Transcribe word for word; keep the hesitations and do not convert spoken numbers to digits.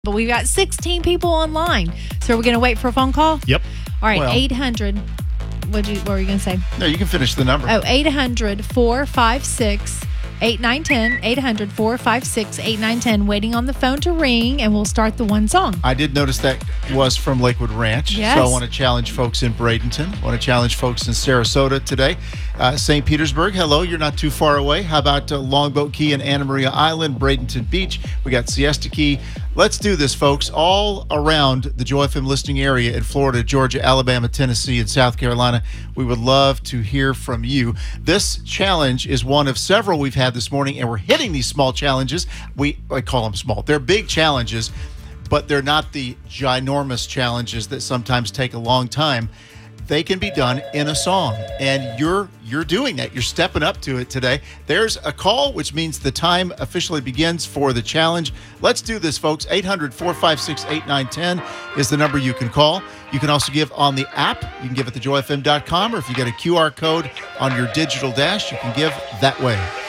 But we've got sixteen people online. So we're going to wait for a phone call? Yep. All right, Well- eight hundred. What'd you, what were you going to say? No, you can finish the number. Oh, eight hundred, four five six, eight nine one zero. eight hundred, four five six, eight nine one zero. Waiting on the phone to ring, and we'll start the one song. I did notice that was from Lakewood Ranch. Yes. So I want to challenge folks in Bradenton. I want to challenge folks in Sarasota today. Uh, Saint Petersburg, hello, you're not too far away. How about uh, Longboat Key and Anna Maria Island, Bradenton Beach? We got Siesta Key. Let's do this, folks, all around the Joy F M listening area in Florida, Georgia, Alabama, Tennessee, and South Carolina. We would love to hear from you. This challenge is one of several we've had this morning, and we're hitting these small challenges. We I call them small. They're big challenges, but they're not the ginormous challenges that sometimes take a long time. They can be done in a song, and you're you're doing that. You're stepping up to it today. There's a call, which means the time officially begins for the challenge. Let's do this, folks. eight hundred, four five six, eight nine one zero is the number you can call. You can also give on the app. You can give at the joy f m dot com, or if you get a Q R code on your digital dash, you can give that way.